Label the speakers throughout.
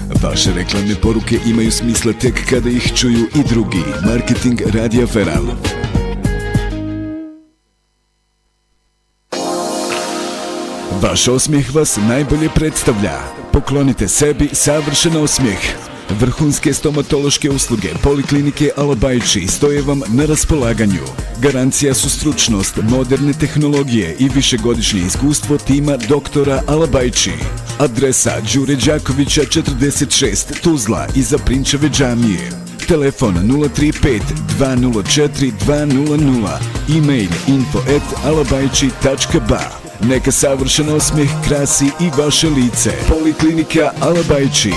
Speaker 1: Vaše reklamne poruke imaju smisla tek kada ih čuju i drugi. Marketing Radija Feral. Vaš osmijeh vas najbolje predstavlja. Poklonite sebi savršen osmijeh. Vrhunske stomatološke usluge Poliklinike Alabajči stoje vam na raspolaganju. Garancija su stručnost, moderne tehnologije i višegodišnje iskustvo tima doktora Alabajči. Adresa Đure Đakovića 46, Tuzla, iza Prinčeve džamije. Telefon 035 204 200. E-mail info@alabajči.ba. Neka savršen osmijeh krasi i vaše lice. Poliklinika Alabajči.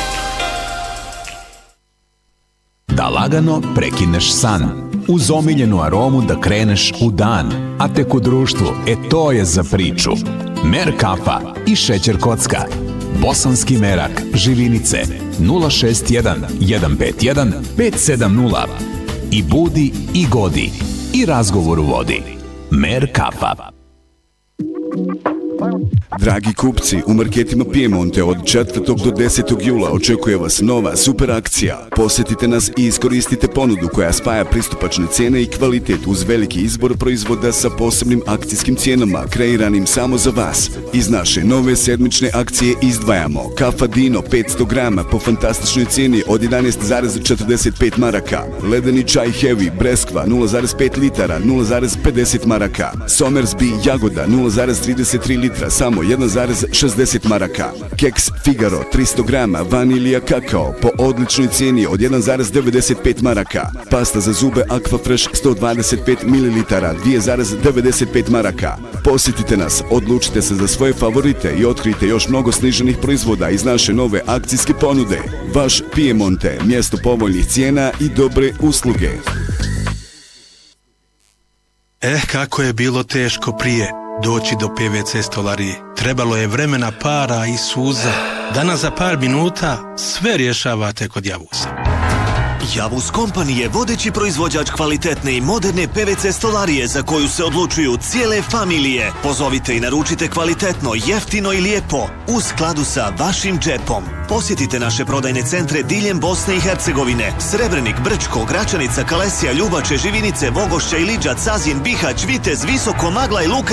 Speaker 2: Da lagano prekineš san, uz omiljenu aromu da kreneš u dan, a tek u društvu, to je za priču. Mer kafa i šećer kocka. Bosanski merak, Živinice, 061 151 570. I budi i godi, i razgovor u vodi. Mer kafa.
Speaker 1: Dragi kupci, u marketima Piemonte od 4. do 10. jula očekuje vas nova super akcija. Posjetite nas i iskoristite ponudu koja spaja pristupačne cijene i kvalitet uz veliki izbor proizvoda sa posebnim akcijskim cijenama, kreiranim samo za vas. Iz naše nove sedmične akcije izdvajamo Kafa Dino 500 grama po fantastičnoj cijeni od 11,45 maraka, ledeni čaj Heavy Breskva 0,5 litara 0,50 maraka, Somersby Jagoda 0,33 litra samo 1,60 maraka. Keks Figaro 300 grama vanilija kakao po odličnoj cijeni od 1,95 maraka. Pasta za zube Aquafresh 125 ml 2,95 maraka. Posjetite nas, odlučite se za svoje favorite i otkrijte još mnogo sniženih proizvoda iz naše nove akcijske ponude. Vaš Piemonte, mjesto povoljnih cijena i dobre usluge.
Speaker 3: Kako je bilo teško prije doći do PVC stolarije. Trebalo je vremena, para i suza. Danas za par minuta sve rješavate kod Javusa.
Speaker 4: Javus Company je vodeći proizvođač kvalitetne i moderne PVC stolarije za koju se odlučuju cijele familije. Pozovite i naručite kvalitetno, jeftino i lijepo u skladu sa vašim džepom. Posjetite naše prodajne centre diljem Bosne i Hercegovine: Srebrenik, Brčko, Gračanica, Kalesija, Ljubače, Živinice, Vogošća, Iliđac, Sazin, Bihać, Vitez, Visoko, Magla i Luka.